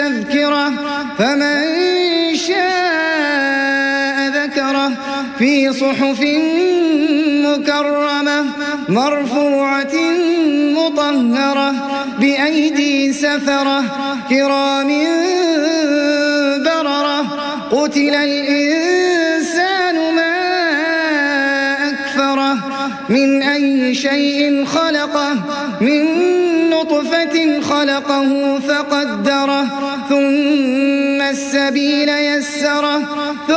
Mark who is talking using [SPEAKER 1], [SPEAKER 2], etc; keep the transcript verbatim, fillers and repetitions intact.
[SPEAKER 1] تذكرة فمن شاء ذكره في صحف مكرمة مرفوعة مطهرة بأيدي سفرة كرام بررة قتل الإنسان ما أكفره من أي شيء خلقه من نطفة خلقه فقدره ثم السبيل يسره